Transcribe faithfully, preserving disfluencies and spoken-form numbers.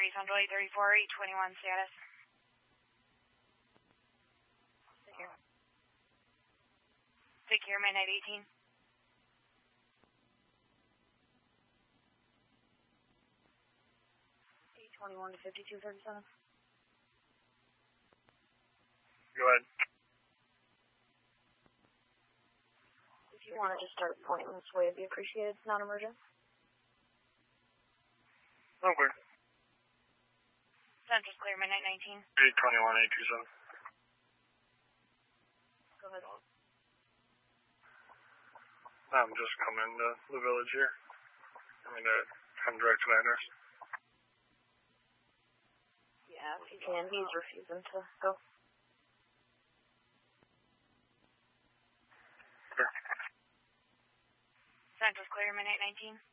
three Central eight thirty-four, eight twenty-one status. Take care. Take care, midnight eighteen. eight twenty-one to fifty-two thirty-seven. Go ahead. If you want to just start pointing this way, it'd be appreciated. It's non-emergent. Okay. Central's clear, midnight nineteen. eight twenty-one, eight two seven. Go ahead. I'm just coming to the village here. I mean, to come direct to Landers. Yeah, if you can. He's refusing to go. Sure. Central's clear, midnight nineteen.